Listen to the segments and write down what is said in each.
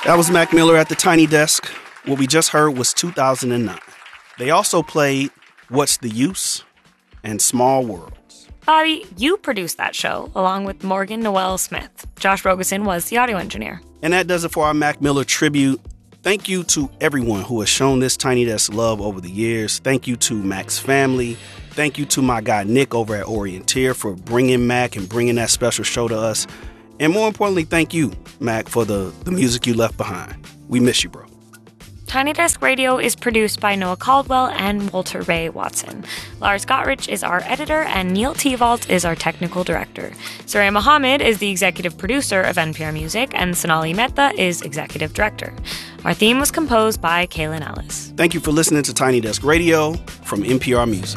That was Mac Miller at the Tiny Desk. What we just heard was 2009. They also played What's the Use and Small Worlds. Bobby, you produced that show along with Morgan Noel Smith. Josh Rogosin was the audio engineer. And that does it for our Mac Miller tribute. Thank you to everyone who has shown this Tiny Desk love over the years. Thank you to Mac's family. Thank you to my guy Nick over at Orienteer for bringing Mac and bringing that special show to us. And more importantly, thank you, Mac, for the music you left behind. We miss you, bro. Tiny Desk Radio is produced by Noah Caldwell and Walter Ray Watson. Lars Gottrich is our editor, and Neil Tevalt is our technical director. Surya Mohammed is the executive producer of NPR Music, and Sonali Mehta is executive director. Our theme was composed by Kaylin Ellis. Thank you for listening to Tiny Desk Radio from NPR Music.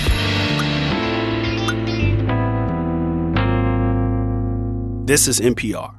This is NPR.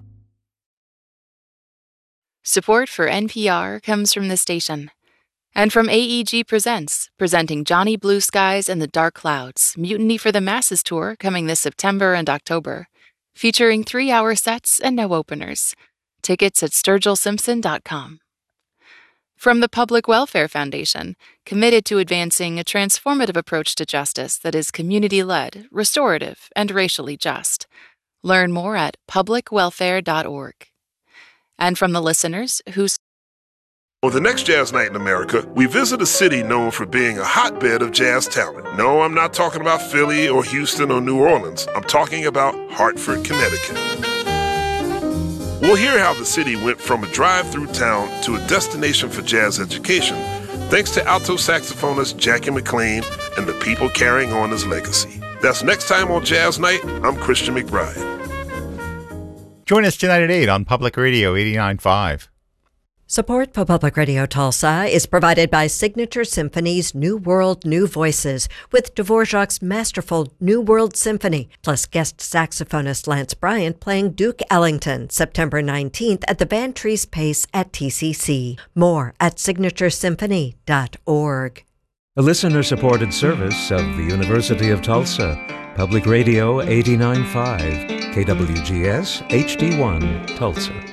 Support for NPR comes from the station. And from AEG Presents, presenting Johnny Blue Skies and the Dark Clouds, Mutiny for the Masses Tour coming this September and October. Featuring 3-hour sets and no openers. Tickets at sturgillsimpson.com. From the Public Welfare Foundation, committed to advancing a transformative approach to justice that is community-led, restorative, and racially just. Learn more at publicwelfare.org. And from the listeners who... For the next Jazz Night in America, we visit a city known for being a hotbed of jazz talent. No, I'm not talking about Philly or Houston or New Orleans. I'm talking about Hartford, Connecticut. We'll hear how the city went from a drive-through town to a destination for jazz education, thanks to alto saxophonist Jackie McLean and the people carrying on his legacy. That's next time on Jazz Night. I'm Christian McBride. Join us tonight at 8 on Public Radio 89.5. Support for Public Radio Tulsa is provided by Signature Symphony's New World, New Voices, with Dvorak's masterful New World Symphony, plus guest saxophonist Lance Bryant playing Duke Ellington, September 19th at the Van Trees Pace at TCC. More at signaturesymphony.org. A listener-supported service of the University of Tulsa. Public Radio 89.5, KWGS HD1, Tulsa.